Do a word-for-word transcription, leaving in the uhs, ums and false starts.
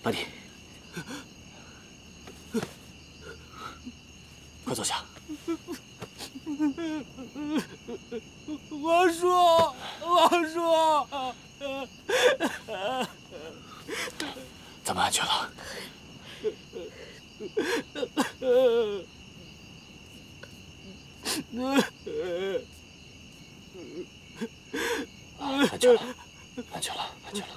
阿离，快坐下。 王叔，王叔， 咱们安全了。安全了，安全了，安全了。